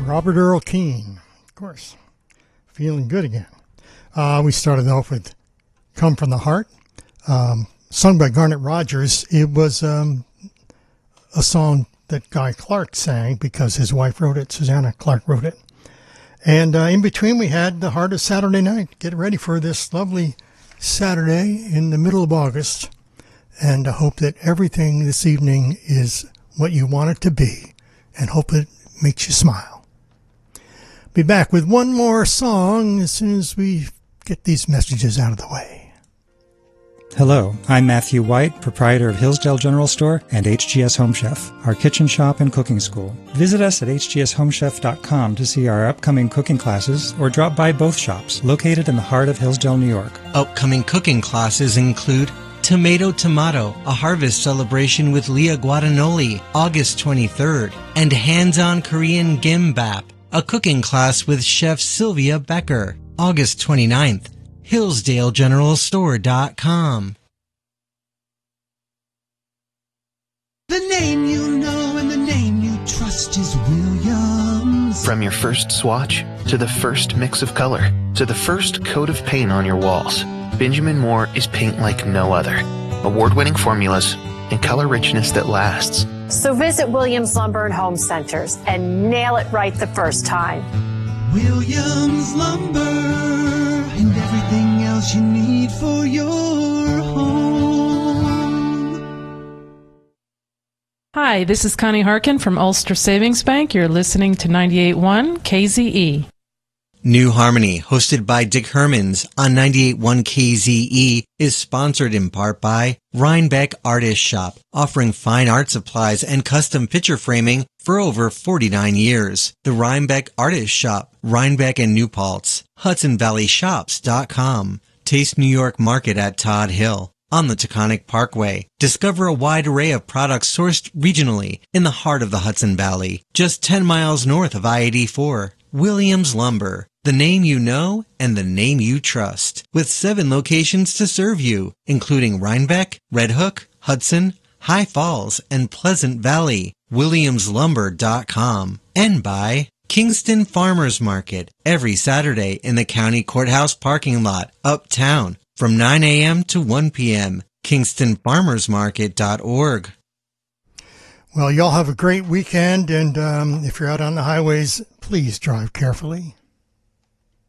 Robert Earl Keen, of course. Feeling good again. We started off with Come From the Heart, sung by Garnet Rogers. It was a song that Guy Clark sang because his wife wrote it. Susanna Clark wrote it. And in between, we had The Heart of Saturday Night. Get ready for this lovely Saturday in the middle of August. And I hope that everything this evening is what you want it to be. And hope it makes you smile. Be back with one more song as soon as we get these messages out of the way. Hello, I'm Matthew White, proprietor of Hillsdale General Store and HGS Home Chef, our kitchen shop and cooking school. Visit us at hgshomechef.com to see our upcoming cooking classes or drop by both shops located in the heart of Hillsdale, New York. Upcoming cooking classes include Tomato, a harvest celebration with Leah Guadagnoli, August 23rd, and Hands-on Korean Gimbap, a cooking class with Chef Sylvia Becker, August 29th. HillsdaleGeneralStore.com. The name you know and the name you trust is Williams. From your first swatch, to the first mix of color, to the first coat of paint on your walls, Benjamin Moore is paint like no other. Award-winning formulas and color richness that lasts. So visit Williams Lumber and Home Centers and nail it right the first time. Williams Lumber and everything else you need for your home. Hi, this is Connie Harkin from Ulster Savings Bank. You're listening to 98.1 KZE. New Harmony, hosted by Dick Hermans on 98.1 KZE, is sponsored in part by Rhinebeck Artist Shop, offering fine art supplies and custom picture framing for over 49 years. The Rhinebeck Artist Shop, Rhinebeck and New Paltz, HudsonValleyShops.com. Taste New York Market at Todd Hill, on the Taconic Parkway. Discover a wide array of products sourced regionally in the heart of the Hudson Valley, just 10 miles north of I-84. Williams Lumber, the name you know and the name you trust, with 7 locations to serve you, including Rhinebeck, Red Hook, Hudson, High Falls, and Pleasant Valley. WilliamsLumber.com. And by Kingston Farmers Market, every Saturday in the County Courthouse parking lot, uptown, from 9 a.m. to 1 p.m. KingstonFarmersMarket.org. Well, y'all have a great weekend, and if you're out on the highways, please drive carefully.